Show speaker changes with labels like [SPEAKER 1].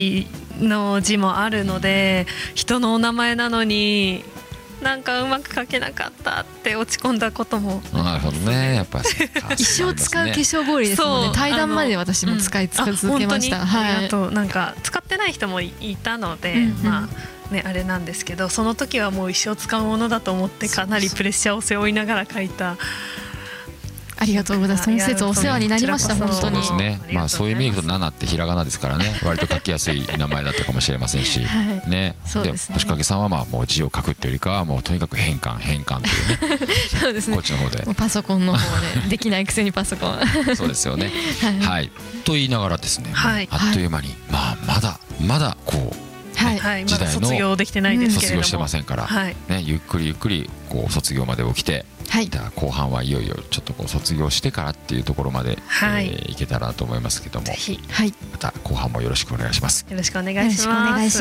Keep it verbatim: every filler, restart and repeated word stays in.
[SPEAKER 1] の字もあるので、人のお名前なのになんかうまく書けなかったって落ち込んだことも。
[SPEAKER 2] なるほどね、やっぱ
[SPEAKER 3] 一生使う化粧氷ですもんね。対談まで私も使い続けました。
[SPEAKER 1] はい、あとなんか使ってない人もいたので、うんうん、まあねあれなんですけど、その時はもう一生使うものだと思ってかなりプレッシャーを背負いながら書いた。
[SPEAKER 3] ありがとうございます。その説お世話になりました。本当に。
[SPEAKER 2] そうですね。まあそういう意味で言うとナナってひらがなですからね、割と書きやすい名前だったかもしれませんし、はい、ね。
[SPEAKER 3] そうですね。
[SPEAKER 2] 星影さんはまあもう字を書くっていうよりかはもうとにかく変換変換というね。
[SPEAKER 3] そうですね。
[SPEAKER 2] こっちの方で。
[SPEAKER 3] パソコンの方でできないくせにパソコン。
[SPEAKER 2] そうですよね。はい。と言いながらですね、
[SPEAKER 1] はい、
[SPEAKER 2] あっという間にまあまだまだこう。
[SPEAKER 1] はい、時代の卒業できてないですけれども、
[SPEAKER 2] 卒業してませんから、
[SPEAKER 1] はい、
[SPEAKER 2] ね、ゆっくりゆっくりこう卒業まで起きて、はい、後半はいよいよちょっとこう卒業してからっていうところまで、はいえー、いけたらと思いますけども、
[SPEAKER 1] ぜひ、はい、
[SPEAKER 2] また後半もよろしくお願いします。
[SPEAKER 1] よろしくお願いします。